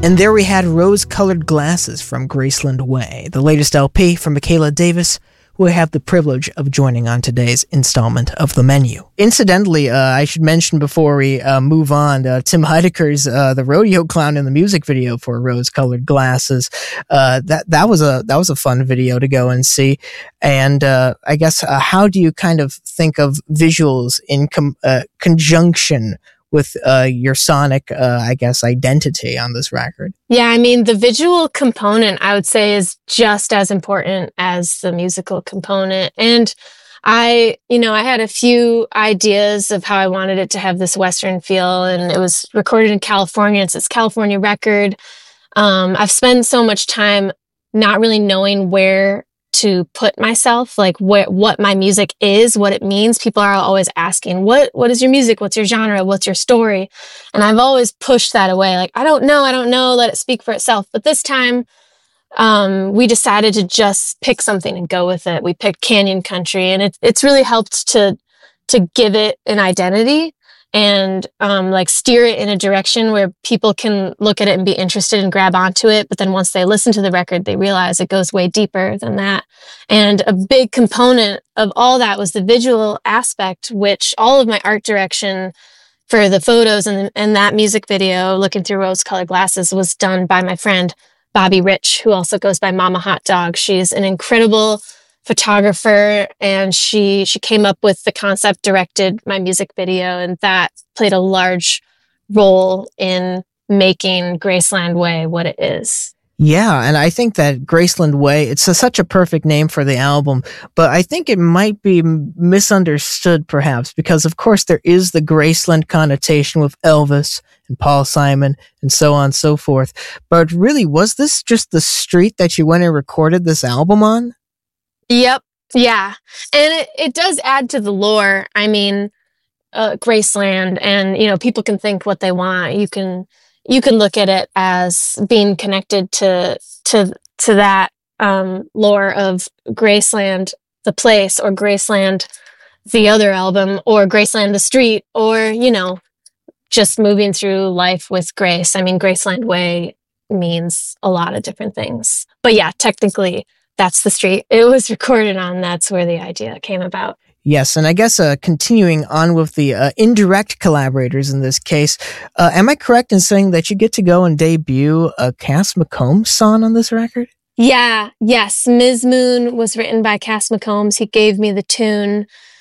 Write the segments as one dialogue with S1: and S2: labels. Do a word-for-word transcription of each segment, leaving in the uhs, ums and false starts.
S1: And there we had Rose-Colored Glasses from Graceland Way, the latest L P from Michaela Davis, who I have the privilege of joining on today's installment of The Menu. Incidentally, uh, I should mention before we uh, move on, uh, Tim Heidecker's uh, the rodeo clown in the music video for Rose-Colored Glasses. Uh, that that was a that was a fun video to go and see. And uh, I guess uh, how do you kind of think of visuals in com- uh, conjunction with uh, your sonic, uh, I guess, identity on this record?
S2: Yeah, I mean, the visual component, I would say, is just as important as the musical component. And I, you know, I had a few ideas of how I wanted it to have this Western feel, and it was recorded in California. It's this California record. Um, I've spent so much time not really knowing where to put myself, like what what my music is, what it means. People are always asking, what what is your music? What's your genre? What's your story? And I've always pushed that away. Like, I don't know, I don't know, let it speak for itself. But this time, um, we decided to just pick something and go with it. We picked Canyon Country, and it, it's really helped to to give it an identity and um, like steer it in a direction where people can look at it and be interested and grab onto it. But then once they listen to the record, they realize it goes way deeper than that. And a big component of all that was the visual aspect, which all of my art direction for the photos and, and that music video, Looking Through Rose-Colored Glasses, was done by my friend Bobby Rich, who also goes by Mama Hot Dog. She's an incredible photographer, and she she came up with the concept, directed my music video, and that played a large role in making Graceland Way what it is.
S1: Yeah, and I think that Graceland Way, it's a, such a perfect name for the album, but I think it might be misunderstood perhaps because, of course, there is the Graceland connotation with Elvis and Paul Simon and so on and so forth. But really, was this just the street that you went and recorded this album on?
S2: Yep. Yeah. And it, it does add to the lore. I mean, uh, Graceland, and, you know, people can think what they want. You can, you can look at it as being connected to, to, to that, um, lore of Graceland, the place, or Graceland, the other album, or Graceland, the street, or, you know, just moving through life with Grace. I mean, Graceland Way means a lot of different things, but yeah, technically, that's the street it was recorded on. That's where the idea came about.
S1: Yes, and I guess uh, continuing on with the uh, indirect collaborators in this case, uh, am I correct in saying that you get to go and debut a Cass McCombs song on this record?
S2: Yeah, yes. Miz Moon was written by Cass McCombs. He gave me the tune.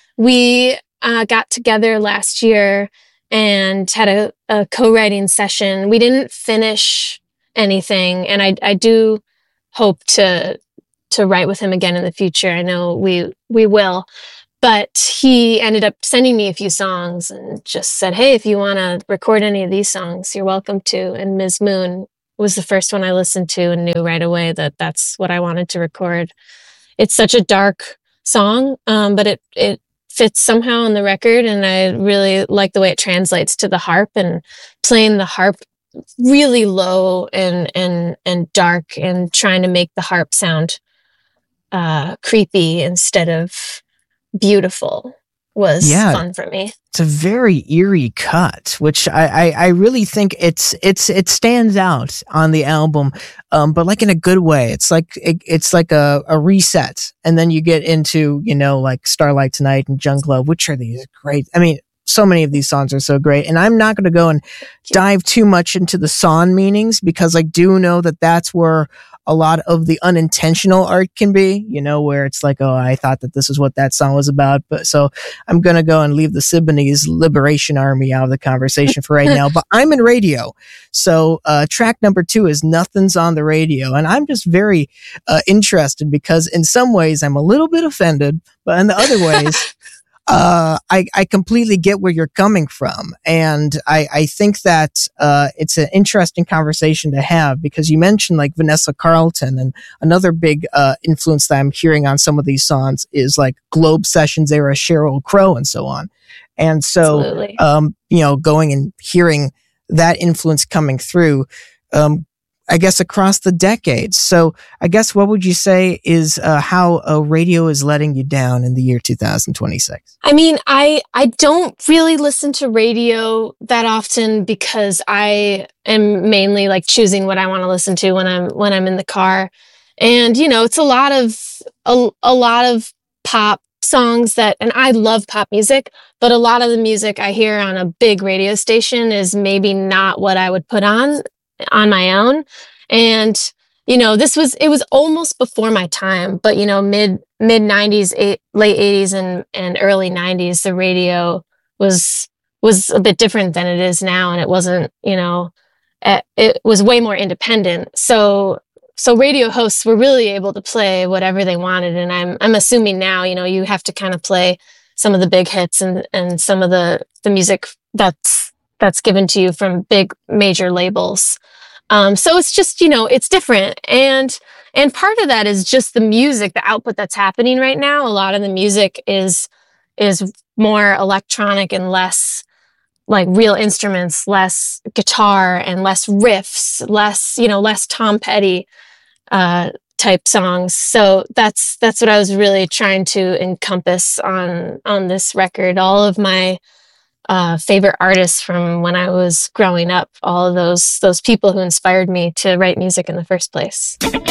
S2: We uh, got together last year and had a, a co-writing session. We didn't finish anything, and I, I do hope to to write with him again in the future. I know we we will. But he ended up sending me a few songs and just said, hey, if you want to record any of these songs, you're welcome to. And Miz Moon was the first one I listened to and knew right away that that's what I wanted to record. It's such a dark song, um, but it it fits somehow on the record, and I really like the way it translates to the harp, and playing the harp really low and and and dark, and trying to make the harp sound uh, creepy instead of beautiful was yeah, fun for me.
S1: It's a very eerie cut, which I, I, I really think it's it's it stands out on the album, um, but like in a good way. It's like it, it's like a, a reset, and then you get into, you know, like Starlight Tonight and Junk Love, which are these great. I mean, so many of these songs are so great, and I'm not going to go and dive too much into the song meanings, because I do know that that's where a lot of the unintentional art can be, you know, where it's like, oh, I thought that this is what that song was about. But so I'm going to go and leave the Siboney's Liberation Army out of the conversation for right now. But I'm in radio. So uh, track number two is Nothing's on the Radio. And I'm just very uh, interested, because in some ways I'm a little bit offended, but in the other ways, Uh, I, I completely get where you're coming from. And I, I think that, uh, it's an interesting conversation to have, because you mentioned like Vanessa Carlton, and another big, uh, influence that I'm hearing on some of these songs is like Globe Sessions era Sheryl Crow and so on. And so, Absolutely. um, you know, going and hearing that influence coming through, um, I guess, across the decades. So I guess what would you say is uh, how uh, radio is letting you down in the year two thousand twenty-six?
S2: I mean, I I don't really listen to radio that often because I am mainly like choosing what I want to listen to when I'm when I'm in the car. And you know, it's a lot of a, a lot of pop songs that, and I love pop music, but a lot of the music I hear on a big radio station is maybe not what I would put on on my own. And, you know, this was, it was almost before my time, but, you know, mid, mid nineties, eight, late eighties and, and early nineties, the radio was, was a bit different than it is now. And it wasn't, you know, it was way more independent. So, so radio hosts were really able to play whatever they wanted. And I'm, I'm assuming now, you know, you have to kind of play some of the big hits and, and some of the, the music that's, that's given to you from big major labels. Um, so it's just, you know, it's different. And, and part of that is just the music, the output that's happening right now. A lot of the music is, is more electronic and less like real instruments, less guitar and less riffs, less, you know, less Tom Petty, uh, type songs. So that's, that's what I was really trying to encompass on, on this record. All of my, Uh, favorite artists from when I was growing up, all of those those people who inspired me to write music in the first place.